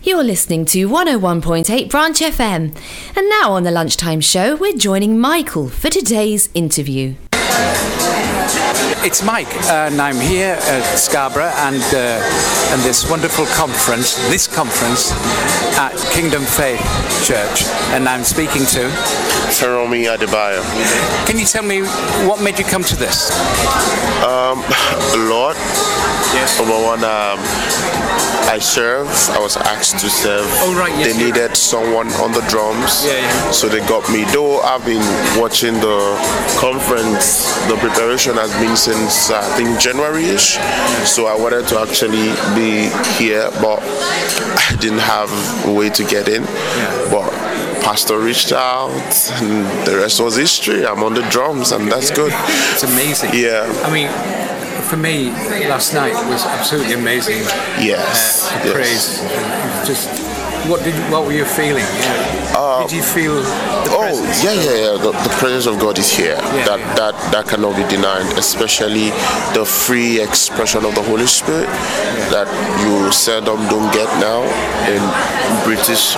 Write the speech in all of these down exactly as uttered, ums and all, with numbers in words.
You're listening to one oh one point eight Branch F M. And now on the Lunchtime Show, we're joining Michael for today's interview. It's Mike, and I'm here at Scarborough and uh, and this wonderful conference, this conference at Kingdom Faith Church, and I'm speaking to Feromi Adebayo. Can you tell me what made you come to this? Um, Lord, yes. Number one, um, I serve. I was asked to serve. Oh right, yes. They needed someone on the drums, yeah, yeah. So they got me. Though I've been watching the conference, the preparation has been since uh, I think January-ish. So I wanted to actually be here, but I didn't have a way to get in. Yeah. But Pastor reached out, and the rest was history. I'm on the drums, and that's good. It's amazing. Yeah. I mean, for me, last night was absolutely amazing. Yes. Uh, the yes. praise. It was just, what did what were you feeling? Yeah. Uh, did you feel the Oh, presence? yeah, yeah, yeah. The, the presence of God is here. Yeah, that yeah. that that cannot be denied, especially the free expression of the Holy Spirit Yeah. that you seldom don't get now in British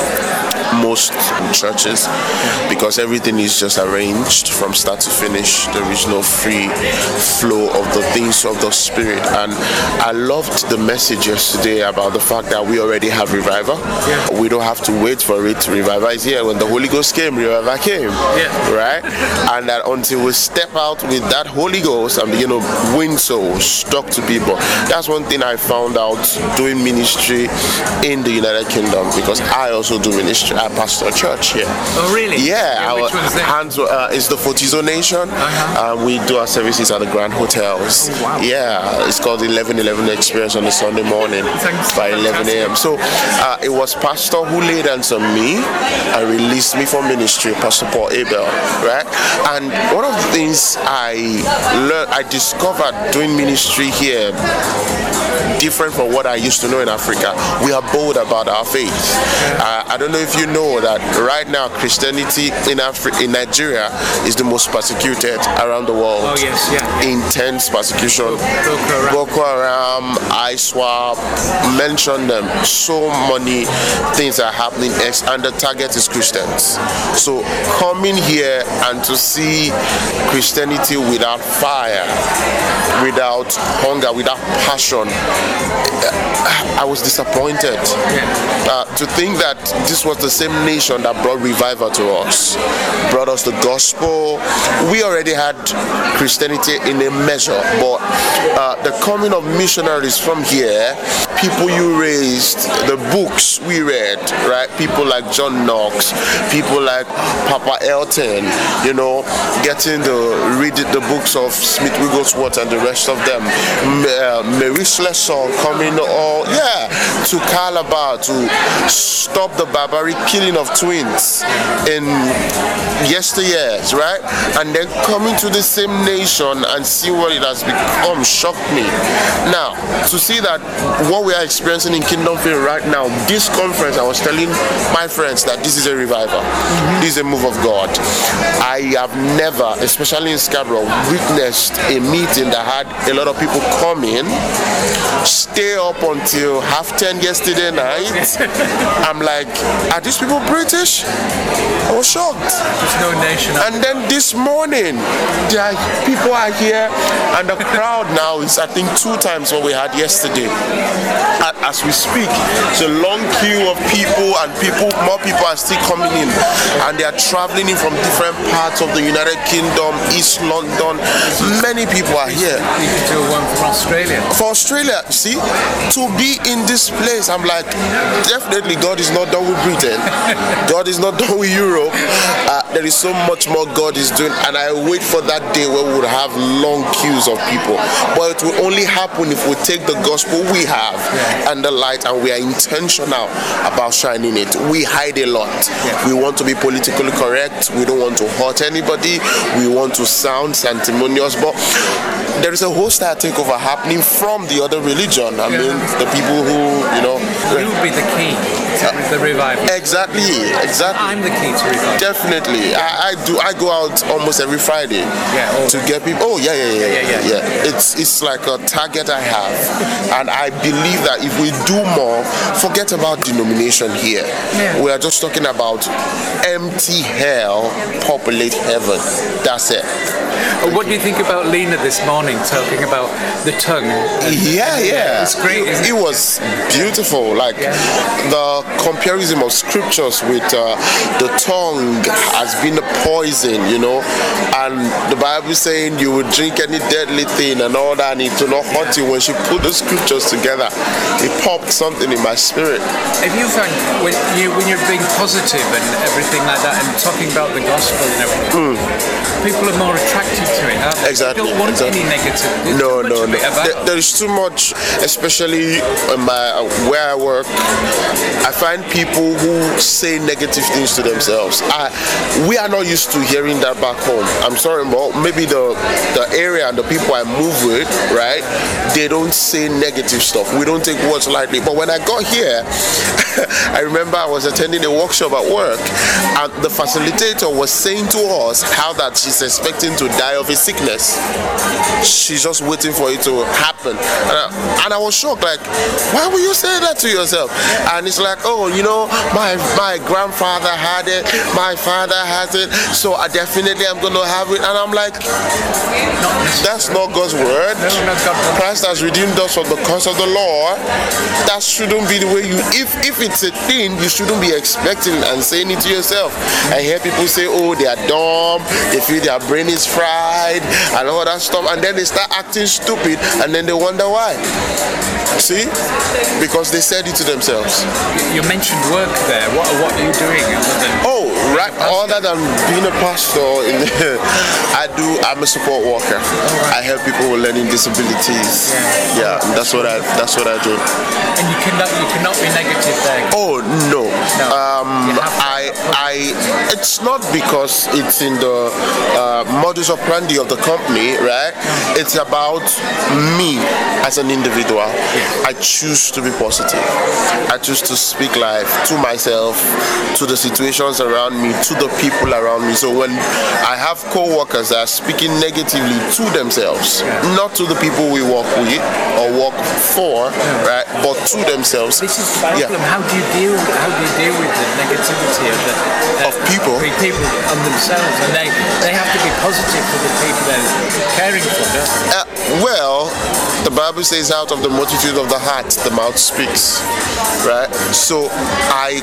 most churches, because everything is just arranged from start to finish. There is no free flow of the things of the Spirit. And I loved the message yesterday about the fact that we already have revival. Yeah. We don't have to wait for it. Revival is here. When the Holy Ghost came, revival came. Yeah. Right? And that until we step out with that Holy Ghost and begin to win souls, talk to people. That's one thing I found out doing ministry in the United Kingdom, because I also do ministry. I pastor a church here. Oh, really? Yeah. Yeah, which our one is that? hands, uh, it's the Fortizo Nation. Uh-huh. Uh, we do our services at the Grand Hotels. Oh, wow. Yeah. It's called the eleven eleven Experience on a Sunday morning Thanks. by eleven a.m. So uh, it was Pastor who laid hands on me and released me for ministry, Pastor Paul Abel, right? And one of the things I learned, I discovered doing ministry here, different from what I used to know in Africa. We are bold about our faith. Uh, I don't know if you know that right now Christianity in Afri- in Nigeria is the most persecuted around the world. Oh yes, yeah. Intense persecution. Boko Haram. Boko Haram, ISWAP, mention them. So many things are happening, and the target is Christians. So coming here and to see Christianity without fire, without hunger, without passion, I was disappointed. Yeah. Uh, to think that this was the same nation that brought revival to us, brought us the gospel. We already had Christianity in a measure, but uh, the coming of missionaries from here, people you raised, the books we read, right? People like John Knox, people like Papa Elton, you know, getting the read the books of Smith Wigglesworth and the rest of them. Uh, Mary Slessor coming all, yeah, to Calabar to stop the barbaric killing of twins in yesteryears, right? And then coming to the same nation and see what it has become shocked me. Now, to see that what we are experiencing in Kingdom Faith right now, this conference, I was telling my friends that this is a revival. Mm-hmm. This is a move of God. I have never, especially in Scarborough, witnessed a meeting that had a lot of people come in, stay up until half ten yesterday night. I'm like, are these people British? I was shocked. There's no nation. And then this morning, there are, people are here, and the crowd now is, I think, two times what we had yesterday. As we speak, it's a long queue of people, and people, more people are still coming in, and they are traveling in from different parts of the United Kingdom, East London. Many people are here. You can do one from Australia. For Australia, see, to be in this place, I'm like, definitely God is not done with Britain. God is not done with Europe. Uh, there is so much more God is doing, and I wait for that day where we would have long queues of people. But it will only happen if we take the gospel we have yeah. and the light, and we are intentional about shining it. We hide a lot. Yeah. We want to be politically correct. We don't want to hurt anybody. We want to sound sanctimonious, but there is a wholesale takeover happening from the other religion. I yeah. mean, the people who, you know... You will be the key to uh, the revival. Exactly, exactly. I'm the key to revival. Definitely. I, I do. I go out almost every Friday Yeah, oh, to get people. Oh yeah, yeah, yeah, Yeah, yeah, yeah. It's it's like a target I have, and I believe that if we do more, forget about denomination here. Yeah. We are just talking about empty hell populate heaven. That's it. Uh, What do you think about Lena this morning talking about the tongue? Yeah, yeah. It's great, isn't It, it? was beautiful. Like the comparison of scriptures with uh, the tongue has been a poison, you know. And the Bible saying you would drink any deadly thing and all that, and it will not hurt you. When she put the scriptures together, it popped something in my spirit. If you find when you when you're being positive and everything like that, and talking about the gospel and everything, people are more attracted to it. Aren't they? Exactly, They don't want exactly. any negative. There's No, too much no, of no. it about. There, there's too much, especially in my where I work. I find people who say negative things to themselves. I, we are not used to hearing that back home. I'm sorry, but maybe the the area and the people I move with, right? They don't say negative stuff. We don't take words lightly. But when I got here, I remember I was attending a workshop at work, and the facilitator was saying to us how that she's expecting to die of a sickness. She's just waiting for it to happen. And I, and I was shocked, like, why would you say that to yourself? And it's like, oh, you know, my my grandfather had it, my father has it, so I definitely am going to have it. And I'm like, that's not God's word. No, no, God. Christ has redeemed us from the curse of the law. That shouldn't be the way you, if if it's a thing, you shouldn't be expecting and saying it to yourself. I hear people say, oh, they are dumb, they feel their brain is fried, and all that stuff, and then they start acting stupid, and then they wonder why. See? Because they said it to themselves. You mentioned work there. What what are you doing other than? Oh, right. Other than being a pastor, in the, I do. I'm a support worker. I help people with learning disabilities. Yeah, that's what I. That's what I do. And you cannot you cannot be negative there. Oh no. No. Um, You have to- I. I. It's not because it's in the uh, modus operandi of the company, right? It's about me as an individual. I choose to be positive. I choose to speak life to myself, to the situations around me, to the people around me. So when I have co-workers that are speaking negatively to themselves, not to the people we work with or work for, right, but to themselves. This is the problem. How do you deal? How do you deal with the negativity of the Of people? the people on themselves, and they they have to be positive for the people they're caring for, don't they? Uh, well, the Bible says, out of the multitude of the heart, the mouth speaks, right? So I,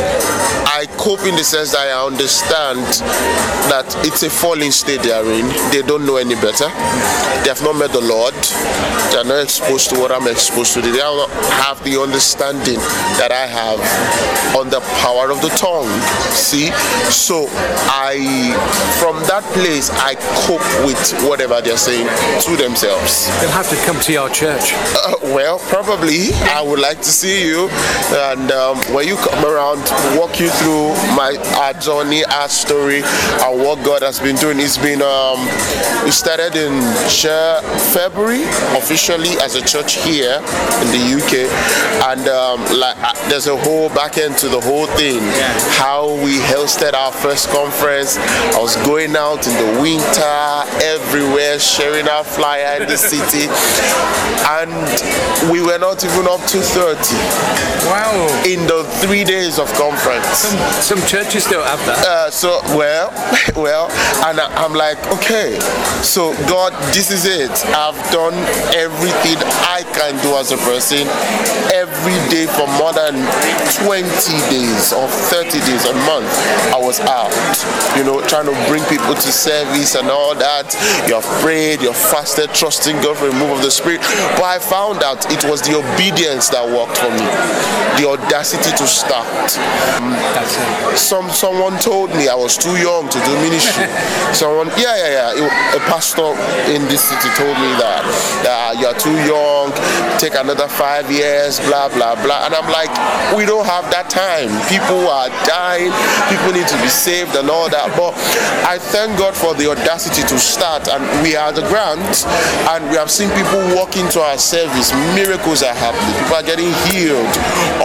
I cope in the sense that I understand that it's a fallen state they are in. They don't know any better. They have not met the Lord. They are not exposed to what I'm exposed to. They don't have the understanding that I have on the power of the tongue. See? So I, from that place, I cope with whatever they're saying to themselves. They'll have to come to your church. Uh, well, probably. I would like to see you, and um, when you come around, walk you through my our journey, our story, and what God has been doing. It's been um, we started in February officially as a church here in the U K, and um, like uh, there's a whole back end to the whole thing. Yeah. How we hosted our first conference. I was going out in the winter everywhere, sharing our flyer in the city, and we were not even up to thirty Wow. in the three days of conference. Some, some churches don't have that. Uh, so well, well, and I, I'm like, okay, so God, this is it. I've done everything I can do as a person every day for more than twenty days or thirty days a month. I was out, you know, trying to bring people to service and all that. You have prayed, you have fasted, trusting God for the move of the Spirit. But I found out it was the obedience that worked for me, the audacity to start. Um, That's it. Some someone told me I was too young to do ministry. Someone, yeah, yeah, yeah. A pastor in this city told me that that you're too young. Take another five years. Blah blah blah. And I'm like, we don't have that time. People are dying. People need to be saved and all that. But I thank God for the audacity to start. And we are the grant, and we have seen people walk into our service. Miracles are happening. People are getting healed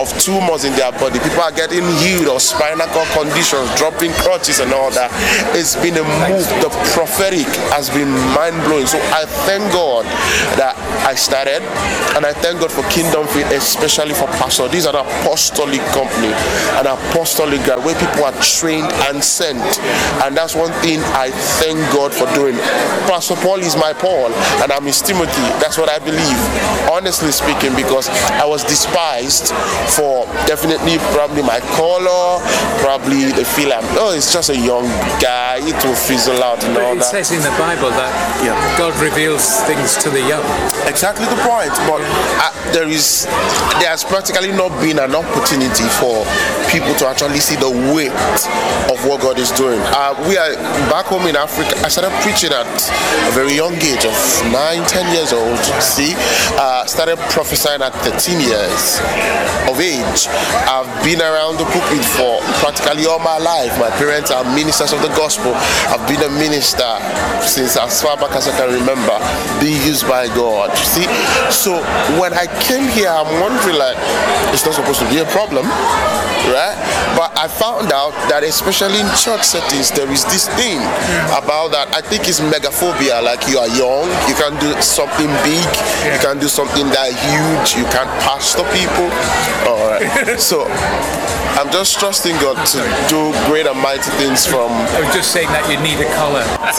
of tumors in their body. People are getting healed of spinal cord conditions, dropping crutches and all that. It's been a move. The prophetic has been mind-blowing. So I thank God that I started, and I thank God for Kingdom Faith, especially for Pastor. These are an apostolic company, an apostolic ground where people are trained and sent. And that's one thing I thank God for doing. Pastor Paul is my Paul, and I'm his Timothy. That's what I believe, honestly speaking, because I was despised for definitely probably my color, probably they feel I'm, oh, it's just a young guy, it will fizzle out and but all it that. It says in the Bible that yeah. God reveals things to the young. Exactly the point, but uh, there is, there has practically not been an opportunity for people to actually see the weight of what God is doing. Uh, we are back home in Africa. I started preaching at a very young age of nine, ten years old. See, uh, started prophesying at thirteen years of age. I've been around the pulpit for practically all my life. My parents are ministers of the gospel. I've been a minister since as far back as I can remember, being used by God. See, so when I came here, I'm wondering, like, it's not supposed to be a problem, right? But I found out that especially in church settings, there is this thing about that. I think it's megaphobia. Like, you are young, you can do something big, you can do something that huge, you can't pastor people. All right. So I'm just trusting God to do great and mighty things from. I was just saying that you need a collar.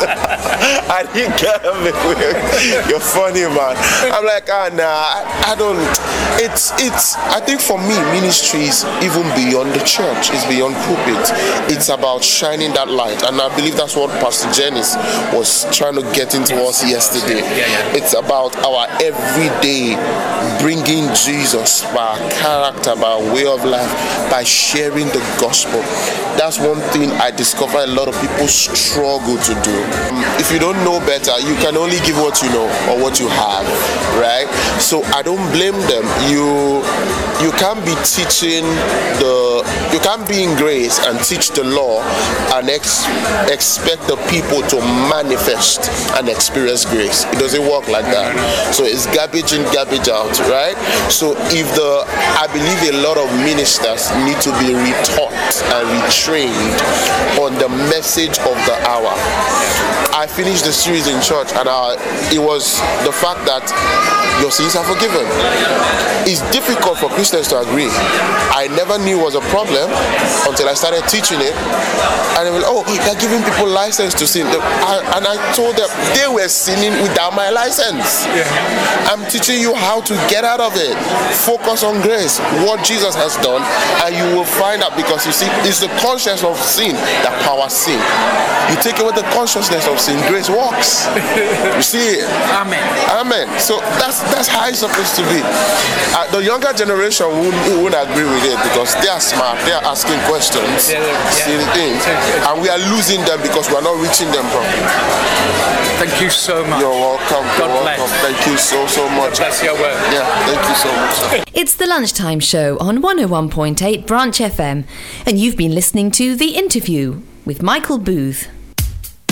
I didn't get it. You're funny, man. I'm like, ah, nah, I, I don't. It's, it's. I think for me, ministry is even beyond the church. It's beyond pulpit. It's about shining that light, and I believe that's what Pastor Janice was trying to get into us yesterday. Yeah, yeah. It's about our everyday bringing Jesus by our character, by our way of life, by sharing the gospel. That's one thing I discover a lot of people struggle to do. If you don't know better, you can only give what you know or what you have, right? So I don't blame them. You you can't be teaching the, you can't be in grace and teach the law and ex, expect the people to manifest and experience grace. It doesn't work like that. So it's garbage in, garbage out, right? So if the, I believe a lot of ministers need to be retaught and retrained on the message of the hour. I finished the series in church, and uh, it was the fact that your sins are forgiven. It's difficult for Christians to agree. I never knew it was a problem until I started teaching it. And they were like, oh, they're giving people license to sin. And I told them they were sinning without my license. I'm teaching you how to get out of it. Focus on grace, what Jesus has done, and you will find out, because you see, it's the conscience of sin that powers sin. You take away the consciousness of sin, grace works. You see it? Amen. Amen. So that's that's how it's supposed to be. Uh, the younger generation won't, won't agree with it because they are smart, they are asking questions, yeah, yeah. See the things, and we are losing them because we are not reaching them properly. Thank you so much. You're welcome. God You're bless. welcome. Thank you so so much. God bless your work. Yeah, thank you so much. It's the Lunchtime Show on one oh one point eight Branch F M, and you've been listening to The Interview with Michael Booth.